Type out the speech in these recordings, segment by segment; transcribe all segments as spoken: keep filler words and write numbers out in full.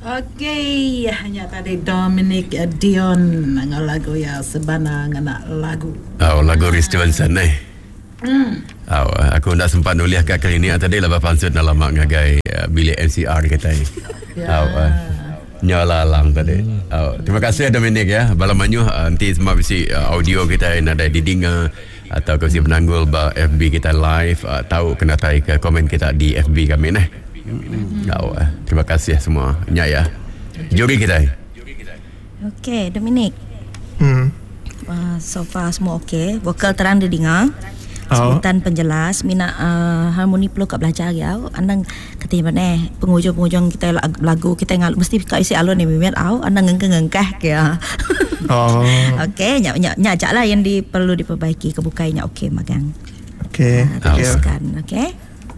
Okey, hanya tadi Dominic Dion dengan lagu ya Sebana ngana lagu. Oh, lagu Ristuan sana. Hmm. Oh, aku nak sempat nulis kat kali ni tadi lah pansut dalam mak ngagai uh, bilik M C R kita ni. Ya. Oh, uh, nyala lang tadi. Oh, terima kasih Dominic ya. Balamanyu uh, nanti semua bisi uh, audio kita yang ada di Dinga atau kau si penanggul ba F B kita live uh, tahu kena tai ke komen kita di F B kami nah. Mm-hmm. Oh, uh, terima kasih semua. Nya ya. Juri kita. Okey, Dominic. Hmm. Uh, so far semua okey. Vokal terang didengar. Sebutan penjelas mina uh, harmoni perlu kat belajar ya. Andang katanya mana penghujung-penghujung kita lagu kita ngal mesti kat isi alun ni mimet au andang ngengkeh ya. Oh. Okey, nyak nyak nyak ajaklah yang di perlu diperbaiki kebukainya okey magang. Okey. Uh, teruskan, okey.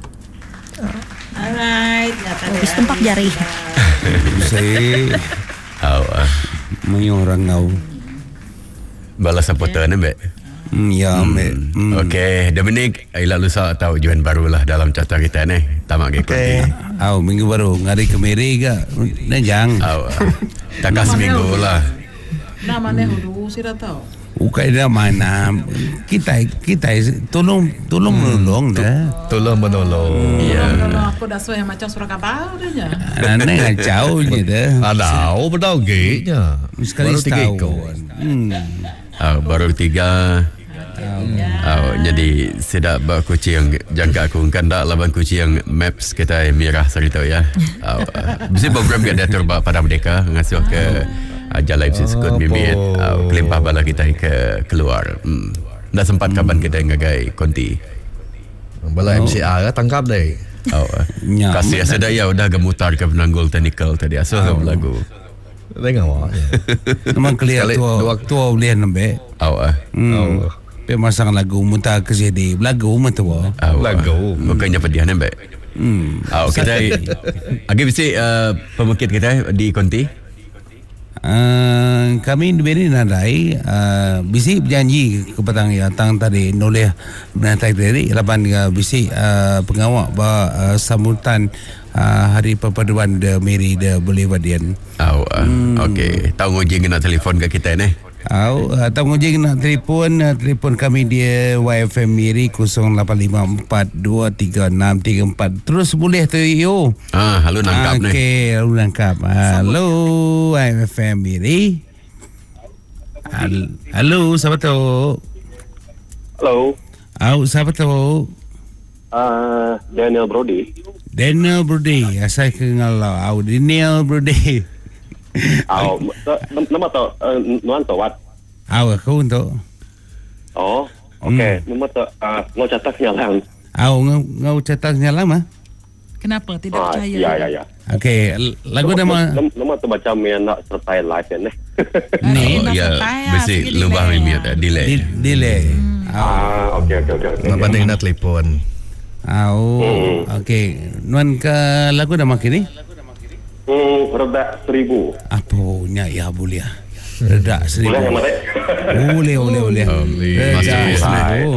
Alright, ya tadi. Habis tempat jari. Saya Oh, uh, Mayung orang ngau. balas supporter ni mbak. Hmm, ya, Mek. Hmm. Hmm. Okey, Dominic, Ila lusa tahu juan barulah dalam carta kita ni. Tamak ke Okey. konti. Au minggu baru ngari kemeri ke? Nejang. Au. Takkan seminggu lah. Nama ni hudu sira tahu. Ukai dah mana? Kita kita tolong tolong menolong dah. Tolong menolong. Ya. Kalau aku dah suai macam surah kabar dia. Anak ngacau je dah. Ada, oh betul genya. Sekali Baru tiga setahun. kawan. Hmm. Au, baru tiga. Au, jadi sedap bak kucing jangka aku kan dak laban kucing maps kita merah cerita ya. Au. Bisa program ke datur bak pada merdeka ngasuh ke ajar live sekund mimit au kelimpah bala kita ke keluar. Hmm. Dah sempat kaban kita ngagai konti. Bala M C R tangkap deh. Au. Nya. Kasih sedaya udah gemutar ke penanggul technical tadi asal oh. lagu. Tengok awak. Memang kelia Kali- tua dua- tua boleh nampak. Au. Hmm. Oh. Pe masang lagu muta ke C D. Lagu metua. Au. Lagu. Bukannya pediah nampak. Hmm. Au kita agi bisi uh, pemukit kita di konti. Uh, kami diberi nadai uh, bisi berjanji ke petang ya tang tadi noleh benatai tadi lapan uh, bisi uh, pengawak ba uh, sambutan uh, hari perpaduan de Mary de Bolivarian. Au. Uh, hmm. Okey, tahu ngojing nak telefon ke kita ni. Au atau ngojek nak telefon uh, telefon kami dia Y F M Miri kosong lapan lima empat dua tiga enam tiga empat. Terus boleh tu yo. Ah, halo nangkap ni. Okey, halo nangkap. Halo Y F M Miri. Hal- Halo, siapa tu? Hello, Au, siapa tu? uh, Daniel Brody. Daniel Brody. Saya kenal lah. Au, Daniel Brody. Aw, nama tu, nuan tu wat. Au, aku untuk. Oh, okay. Nama tu, ngau catat nyalang. Au, ngau ngau catatnya lama. Kenapa tidak Ah, percaya? ya, ya, ya. Okey, lagu nama Nama nama tu macam yang nak sertai live ni. ni Oh, nak ya, sampai lah, besi sikit lubang delay mimit lah. delay. Di- delay. Au. Ah, okay, okay, okay. okay. Nak banding nak telefon. Au. Okey, nuan ke lagu nama kini? Hmm, redak seribu. Apa nya ya boleh. Redak seribu. Boleh yang mana? Boleh, boleh, boleh. Boleh. Redak Masterpiece, seribu.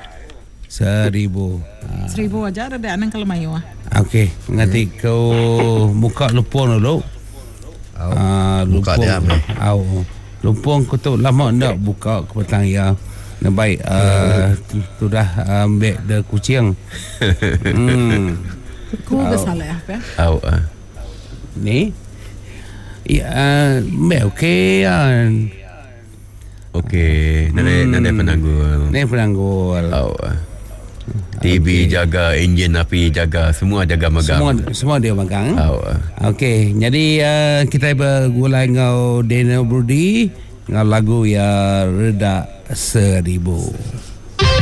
Seribu. Ah, Seribu aja ada anak kalau mayu ah. Okey, nanti kau buka lupon dulu. Ah, buka dia, lupon. Amri. Au. Lupon kau tu lama ndak buka ke petang ya. Nah, baik, uh, sudah ambil de kucing. Hmm. Ku bersalah apa? Au. Uh. Ni. Ya, uh, okey ya. Okey, nade nade penanggul. Ni penanggul. Au. Uh. T V okay. Jaga, enjin api jaga, semua jaga megang. Semua semua dia megang. Au. Uh. Okey, jadi uh, kita bergulai ngau Daniel Brody ngau lagu ya Redak Seribu.